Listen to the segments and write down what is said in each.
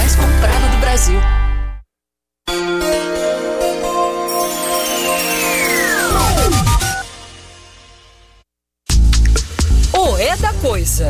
mais comprado do Brasil. O É da Coisa.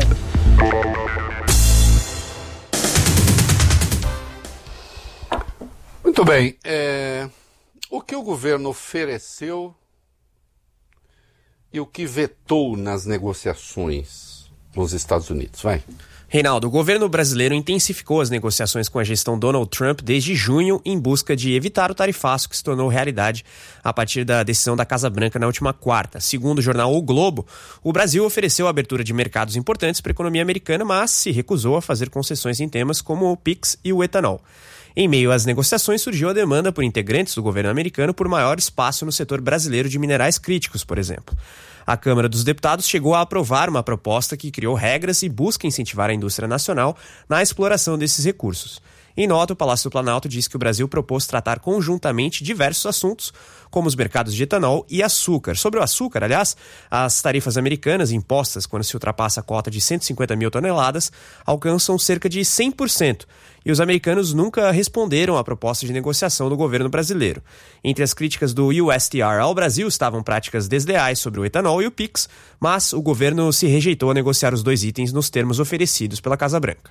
Muito bem. O que o governo ofereceu e o que vetou nas negociações com os Estados Unidos? Vai. Reinaldo, o governo brasileiro intensificou as negociações com a gestão Donald Trump desde junho em busca de evitar o tarifaço que se tornou realidade a partir da decisão da Casa Branca na última quarta. Segundo o jornal O Globo, o Brasil ofereceu a abertura de mercados importantes para a economia americana, mas se recusou a fazer concessões em temas como o PIX e o etanol. Em meio às negociações, surgiu a demanda por integrantes do governo americano por maior espaço no setor brasileiro de minerais críticos, por exemplo. A Câmara dos Deputados chegou a aprovar uma proposta que criou regras e busca incentivar a indústria nacional na exploração desses recursos. Em nota, o Palácio do Planalto diz que o Brasil propôs tratar conjuntamente diversos assuntos, como os mercados de etanol e açúcar. Sobre o açúcar, aliás, as tarifas americanas impostas quando se ultrapassa a cota de 150 mil toneladas alcançam cerca de 100%, e os americanos nunca responderam à proposta de negociação do governo brasileiro. Entre as críticas do USTR ao Brasil estavam práticas desleais sobre o etanol e o PIX, mas o governo se rejeitou a negociar os dois itens nos termos oferecidos pela Casa Branca.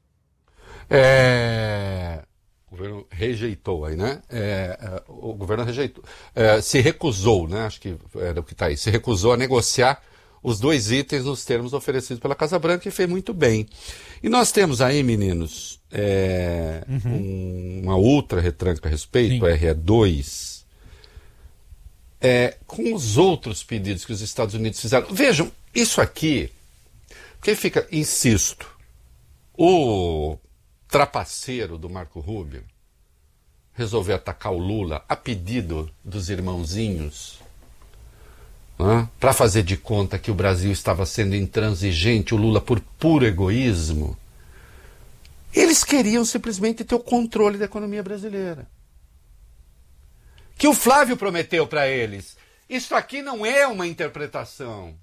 O governo rejeitou aí, né? O governo rejeitou. Se recusou, né? Acho que era o que está aí. Se recusou a negociar os dois itens nos termos oferecidos pela Casa Branca e fez muito bem. E nós temos aí, meninos, uma outra retranca a respeito, RE2, com os outros pedidos que os Estados Unidos fizeram. Vejam, isso aqui, porque fica, insisto, o trapaceiro do Marco Rubio resolveu atacar o Lula a pedido dos irmãozinhos, para fazer de conta que o Brasil estava sendo intransigente, o Lula por puro egoísmo. Eles queriam simplesmente ter o controle da economia brasileira. Que o Flávio prometeu para eles. Isso aqui não é uma interpretação.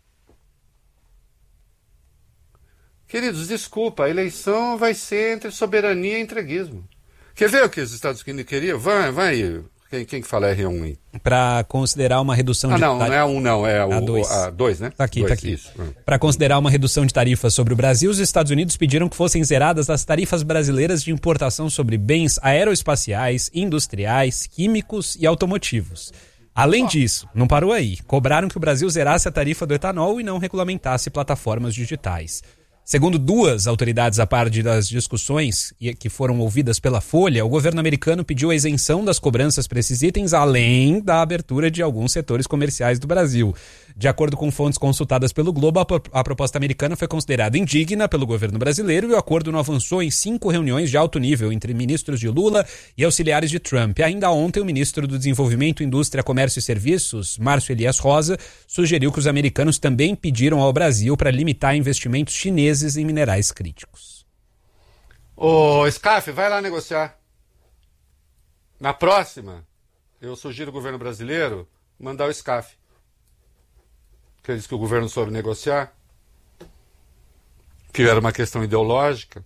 Queridos, desculpa, a eleição vai ser entre soberania e entreguismo. Quer ver o que os Estados Unidos queriam? Vai. Quem que fala R1 aí? Para considerar uma redução de... Não é A1 não, é A2, né? Tá aqui. Isso. Para considerar uma redução de tarifas sobre o Brasil, os Estados Unidos pediram que fossem zeradas as tarifas brasileiras de importação sobre bens aeroespaciais, industriais, químicos e automotivos. Além disso, não parou aí, cobraram que o Brasil zerasse a tarifa do etanol e não regulamentasse plataformas digitais. Segundo duas autoridades a par das discussões que foram ouvidas pela Folha, o governo americano pediu a isenção das cobranças para esses itens, além da abertura de alguns setores comerciais do Brasil. De acordo com fontes consultadas pelo Globo, a proposta americana foi considerada indigna pelo governo brasileiro e o acordo não avançou em 5 reuniões de alto nível entre ministros de Lula e auxiliares de Trump. Ainda ontem, o ministro do Desenvolvimento, Indústria, Comércio e Serviços, Márcio Elias Rosa, sugeriu que os americanos também pediram ao Brasil para limitar investimentos chineses em minerais críticos. Ô, Scaff, vai lá negociar. Na próxima, eu sugiro ao governo brasileiro mandar o Scaff. Porque ele diz que o governo soube negociar, que era uma questão ideológica.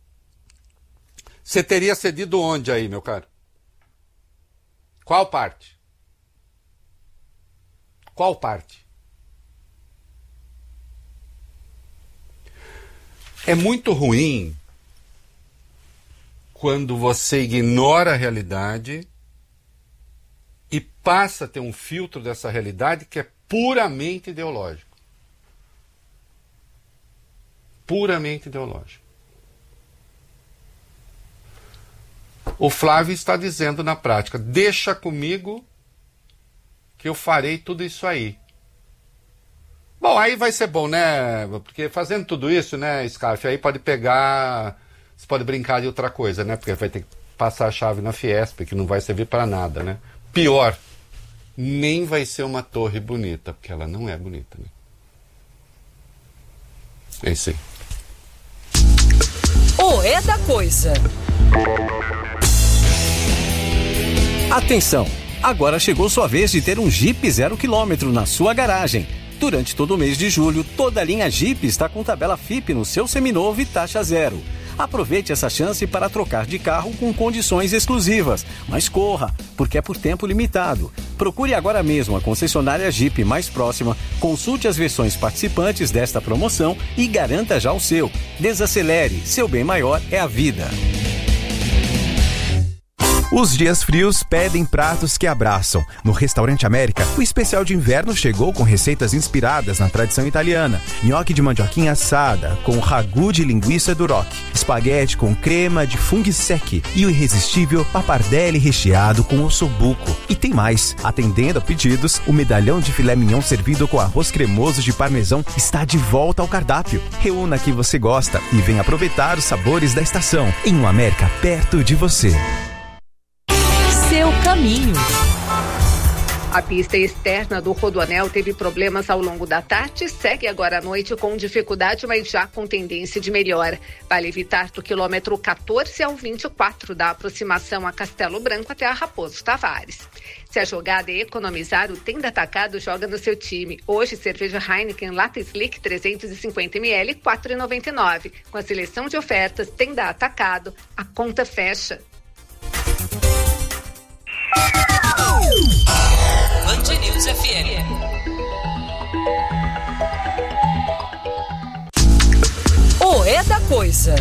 Você teria cedido onde aí, meu caro? Qual parte? Qual parte? É muito ruim quando você ignora a realidade e passa a ter um filtro dessa realidade que é puramente ideológico. Puramente ideológico. O Flávio está dizendo na prática, deixa comigo que eu farei tudo isso aí. Bom, aí vai ser bom, né? Porque fazendo tudo isso, né, Scaff, aí pode pegar... Você pode brincar de outra coisa, né? Porque vai ter que passar a chave na Fiesp, que não vai servir para nada, né? Pior, nem vai ser uma torre bonita, porque ela não é bonita, né? É isso aí. O É da Coisa. Atenção! Agora chegou sua vez de ter um Jeep 0 km na sua garagem. Durante todo o mês de julho, toda a linha Jeep está com tabela FIP no seu seminovo e taxa zero. Aproveite essa chance para trocar de carro com condições exclusivas. Mas corra, porque é por tempo limitado. Procure agora mesmo a concessionária Jeep mais próxima, consulte as versões participantes desta promoção e garanta já o seu. Desacelere, seu bem maior é a vida. Os dias frios pedem pratos que abraçam. No Restaurante América, o especial de inverno chegou com receitas inspiradas na tradição italiana. Nhoque de mandioquinha assada, com ragu de linguiça duroc, espaguete com crema de funghi secchi e o irresistível pappardelle recheado com ossobuco. E tem mais. Atendendo a pedidos, o medalhão de filé mignon servido com arroz cremoso de parmesão está de volta ao cardápio. Reúna quem você gosta e venha aproveitar os sabores da estação. Em um América perto de você. Seu caminho. A pista externa do Rodoanel teve problemas ao longo da tarde, segue agora à noite com dificuldade, mas já com tendência de melhora. Vale evitar do quilômetro 14 ao 24 da aproximação a Castelo Branco até a Raposo Tavares. Se a jogada é economizar, o Tenda Atacado joga no seu time. Hoje, cerveja Heineken Lata Slick 350ml, R$ 4,99. Com a seleção de ofertas Tenda Atacado, a conta fecha. Band News FM. O É da Coisa.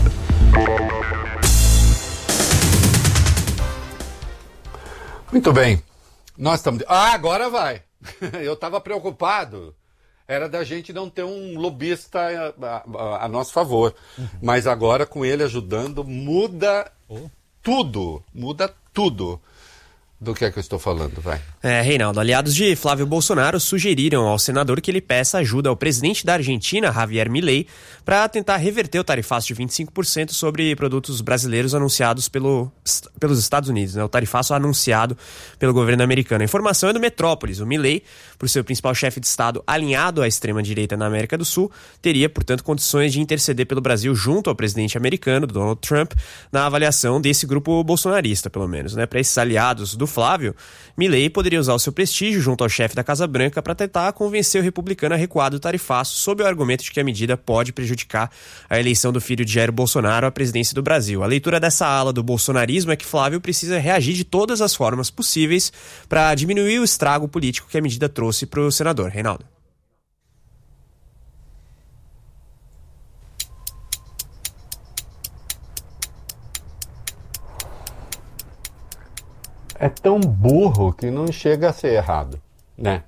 Muito bem. Nós estamos... agora vai. Eu estava preocupado. Era da gente não ter um lobista a nosso favor. Mas agora, com ele ajudando, muda tudo. Muda tudo. Do que é que eu estou falando, vai? Reinaldo, aliados de Flávio Bolsonaro sugeriram ao senador que ele peça ajuda ao presidente da Argentina, Javier Milei, para tentar reverter o tarifaço de 25% sobre produtos brasileiros anunciados pelos Estados Unidos, né? O tarifaço anunciado pelo governo americano. A informação é do Metrópolis. O Milei, por ser o principal chefe de Estado alinhado à extrema-direita na América do Sul, teria, portanto, condições de interceder pelo Brasil junto ao presidente americano, Donald Trump, na avaliação desse grupo bolsonarista, pelo menos, né? Para esses aliados do Flávio, Milei poderia usar o seu prestígio junto ao chefe da Casa Branca para tentar convencer o republicano a recuar do tarifaço sob o argumento de que a medida pode prejudicar a eleição do filho de Jair Bolsonaro à presidência do Brasil. A leitura dessa ala do bolsonarismo é que Flávio precisa reagir de todas as formas possíveis para diminuir o estrago político que a medida trouxe para o senador. Reinaldo. É tão burro que não chega a ser errado, né?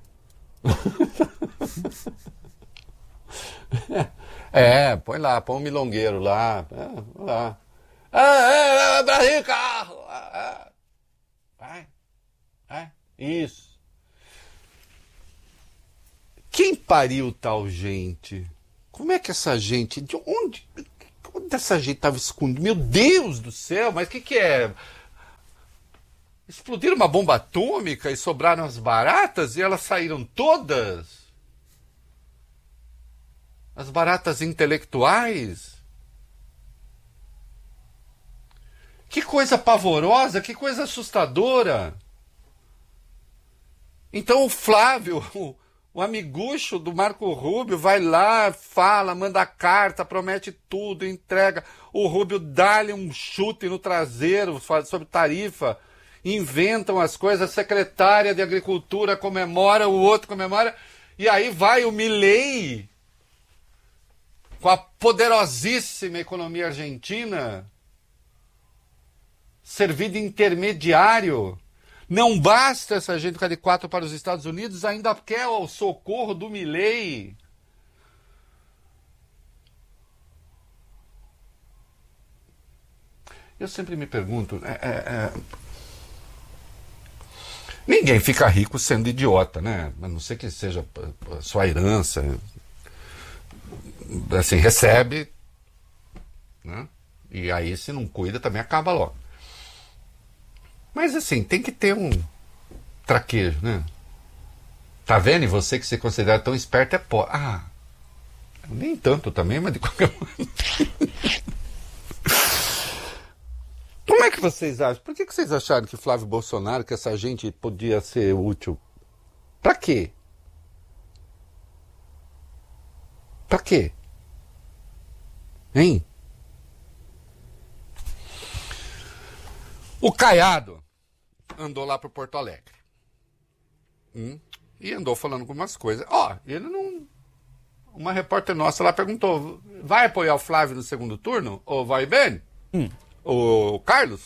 Põe lá, põe um milongueiro lá. Lá. Brasil, carro! Vai. Isso. Quem pariu tal gente? Como é que essa gente... De onde essa gente estava escondida? Meu Deus do céu, mas o que é... Explodiram uma bomba atômica e sobraram as baratas e elas saíram todas? As baratas intelectuais? Que coisa pavorosa, que coisa assustadora. Então o Flávio, o amigucho do Marco Rubio, vai lá, fala, manda carta, promete tudo, entrega. O Rubio dá-lhe um chute no traseiro sobre tarifa. Inventam as coisas, a secretária de Agricultura comemora, o outro comemora, e aí vai o Milei, com a poderosíssima economia argentina, servir de intermediário. Não basta essa gente ficar de 4 para os Estados Unidos, ainda quer o socorro do Milei. Eu sempre me pergunto... Ninguém fica rico sendo idiota, né? A não ser que seja sua herança. Assim, recebe, né? E aí, se não cuida, também acaba logo. Mas, assim, tem que ter um traquejo, né? Tá vendo? E você que se considera tão esperto é pobre. Nem tanto também, mas de qualquer maneira. Como é que vocês acham? Por que vocês acharam que Flávio Bolsonaro, que essa gente podia ser útil? Pra quê? Pra quê? Hein? O Caiado andou lá para Porto Alegre. E andou falando algumas coisas. Ele não... Uma repórter nossa lá perguntou, vai apoiar o Flávio no segundo turno? Ou vai bem? O Carlos?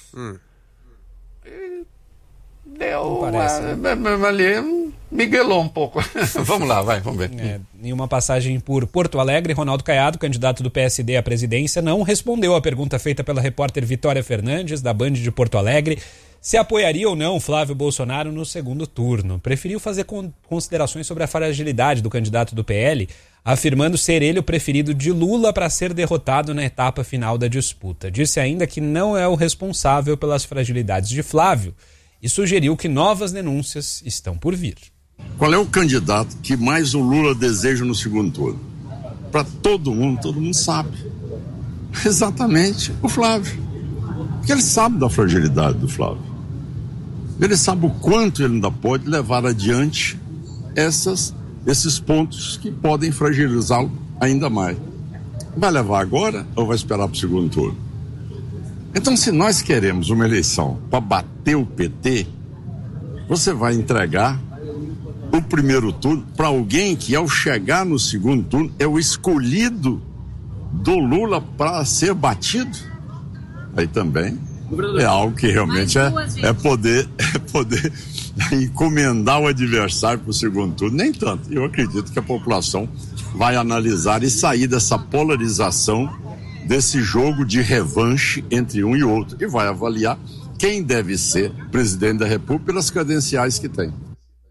E deu ali, miguelou um pouco. Vamos lá, vamos ver. Em uma passagem por Porto Alegre, Ronaldo Caiado, candidato do PSD à presidência, não respondeu à pergunta feita pela repórter Vitória Fernandes, da Band de Porto Alegre, se apoiaria ou não Flávio Bolsonaro no segundo turno. Preferiu fazer considerações sobre a fragilidade do candidato do PL, afirmando ser ele o preferido de Lula para ser derrotado na etapa final da disputa. Disse ainda que não é o responsável pelas fragilidades de Flávio e sugeriu que novas denúncias estão por vir. Qual é o candidato que mais o Lula deseja no segundo turno? Para todo mundo sabe. Exatamente, o Flávio. Porque ele sabe da fragilidade do Flávio. Ele sabe o quanto ele ainda pode levar adiante esses pontos que podem fragilizá-lo ainda mais. Vai levar agora ou vai esperar para o segundo turno? Então, se nós queremos uma eleição para bater o PT, você vai entregar o primeiro turno para alguém que, ao chegar no segundo turno, é o escolhido do Lula para ser batido? Aí também é algo que realmente é poder encomendar o adversário para o segundo turno. Nem tanto. Eu acredito que a população vai analisar e sair dessa polarização, desse jogo de revanche entre um e outro, e vai avaliar quem deve ser presidente da República pelas credenciais que tem.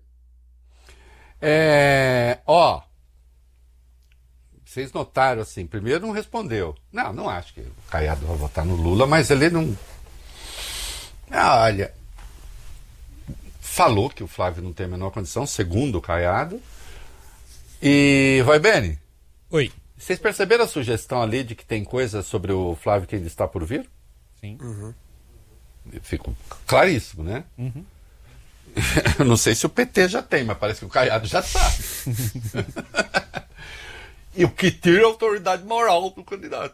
Vocês notaram assim, primeiro não respondeu. Não acho que o Caiado vai votar no Lula, mas ele não... Olha, falou que o Flávio não tem a menor condição, segundo o Caiado. E vai, Beni? Oi. Vocês perceberam a sugestão ali de que tem coisa sobre o Flávio que ainda está por vir? Sim. Ficou claríssimo, né? Eu não sei se o PT já tem, mas parece que o Caiado já está. E o que tira a autoridade moral do candidato.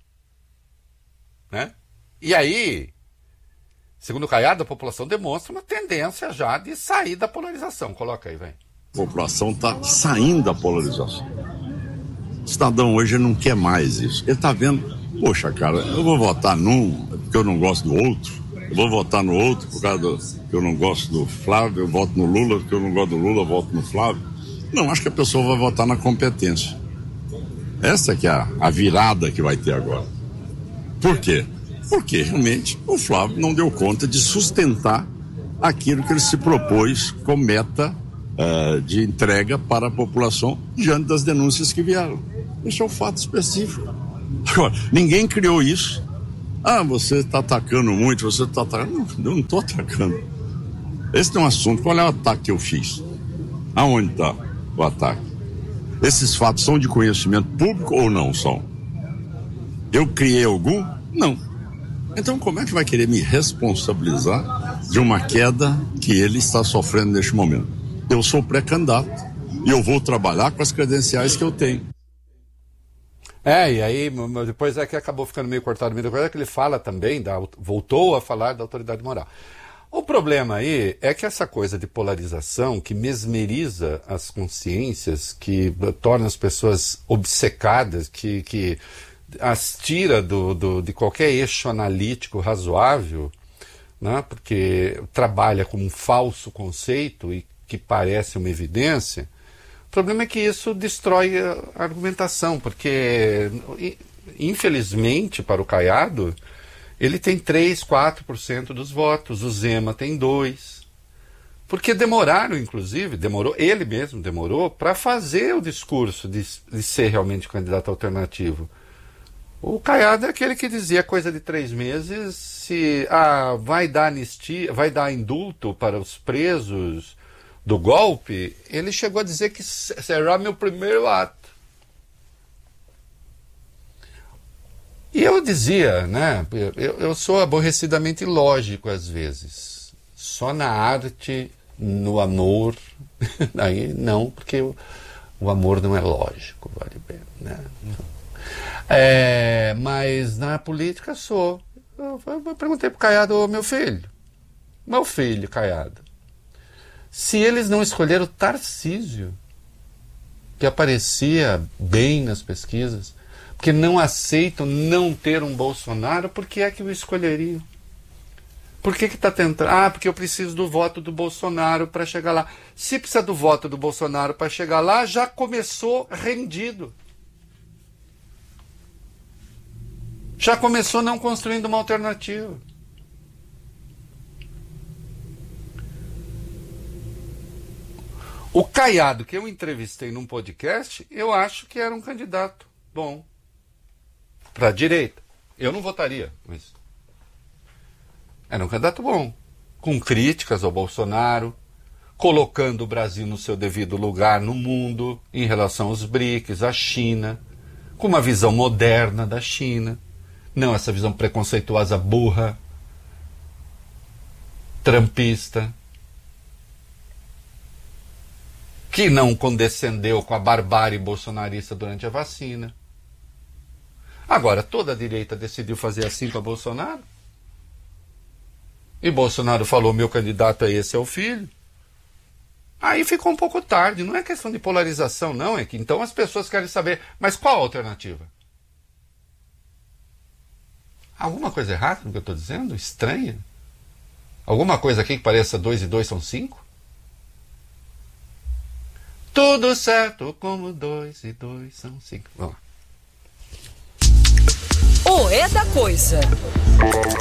Né? E aí, segundo o Caiado, a população demonstra uma tendência já de sair da polarização. Coloca aí, vem. A população está saindo da polarização. O cidadão hoje não quer mais isso. Ele está vendo, poxa, cara, eu vou votar num porque eu não gosto do outro. Eu vou votar no outro por causa que eu não gosto do Flávio. Eu voto no Lula porque eu não gosto do Lula, eu voto no Flávio. Não, acho que a pessoa vai votar na competência. Essa que é a virada que vai ter agora. Por quê? Porque realmente o Flávio não deu conta de sustentar aquilo que ele se propôs como meta de entrega para a população diante das denúncias que vieram. Esse é um fato específico. Agora, ninguém criou isso. Você está atacando muito, você está atacando. Não, eu não estou atacando. Esse é um assunto. Qual é o ataque que eu fiz? Aonde está o ataque? Esses fatos são de conhecimento público ou não são? Eu criei algum? Não. Então como é que vai querer me responsabilizar de uma queda que ele está sofrendo neste momento? Eu sou pré-candidato e eu vou trabalhar com as credenciais que eu tenho. E aí depois é que acabou ficando meio cortado no meio da coisa, que ele fala também, voltou a falar da autoridade moral. O problema aí é que essa coisa de polarização que mesmeriza as consciências, que torna as pessoas obcecadas, que as tira de qualquer eixo analítico razoável, né, porque trabalha com um falso conceito e que parece uma evidência. O problema é que isso destrói a argumentação, porque, infelizmente, para o Caiado, ele tem 3, 4% dos votos, o Zema tem 2%. Porque demoraram, inclusive, ele mesmo demorou para fazer o discurso de ser realmente candidato alternativo. O Caiado é aquele que dizia coisa de 3 meses, vai dar anistia, vai dar indulto para os presos do golpe. Ele chegou a dizer que será meu primeiro ato. E eu dizia, né, eu sou aborrecidamente lógico às vezes. Só na arte, no amor, aí não, porque o amor não é lógico, vale bem, né? Mas na política sou. Eu perguntei pro Caiado, ô, meu filho, Caiado, se eles não escolheram o Tarcísio, que aparecia bem nas pesquisas, porque não aceitam não ter um Bolsonaro, por que é que o escolheriam? Por que está tentando? Ah, porque eu preciso do voto do Bolsonaro para chegar lá. Se precisa do voto do Bolsonaro para chegar lá, já começou rendido. Já começou não construindo uma alternativa. O Caiado, que eu entrevistei num podcast, eu acho que era um candidato bom para a direita. Eu não votaria, mas era um candidato bom, com críticas ao Bolsonaro, colocando o Brasil no seu devido lugar no mundo, em relação aos BRICS, à China, com uma visão moderna da China, não essa visão preconceituosa, burra, trumpista, que não condescendeu com a barbárie bolsonarista durante a vacina. Agora, toda a direita decidiu fazer assim para Bolsonaro? E Bolsonaro falou, meu candidato é esse, é o filho. Aí ficou um pouco tarde. Não é questão de polarização, não. É que então as pessoas querem saber, mas qual a alternativa? Alguma coisa errada no que eu estou dizendo? Estranha? Alguma coisa aqui que pareça 2 e 2 são 5? Tudo certo como 2 e 2 são 5. Vamos lá. O É da Coisa.